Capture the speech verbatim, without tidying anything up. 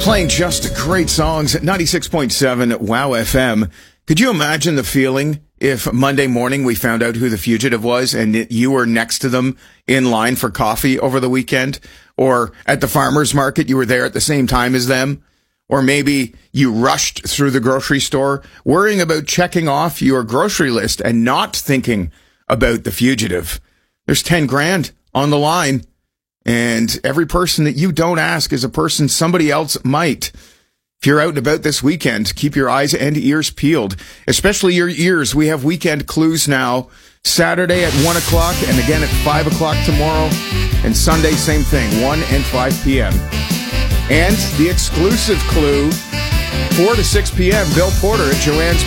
Playing just great songs at ninety-six point seven Wow F M. Could you imagine the feeling if Monday morning we found out who the fugitive was and you were next to them in line for coffee over the weekend? Or at the farmer's market, you were there at the same time as them? Or maybe you rushed through the grocery store worrying about checking off your grocery list and not thinking about the fugitive. There's ten grand on the line. And every person that you don't ask is a person somebody else might. If you're out and about this weekend, keep your eyes and ears peeled, especially your ears. We have weekend clues now, Saturday at one o'clock and again at five o'clock tomorrow. And Sunday, same thing, one and five p.m. And the exclusive clue, four to six p.m., Bill Porter at Joanne's